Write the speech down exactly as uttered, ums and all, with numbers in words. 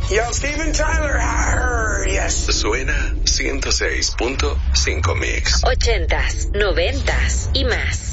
Yo, Steven Tyler. Arr, yes. Suena ciento seis punto cinco Mix. Ochentas, noventas y más.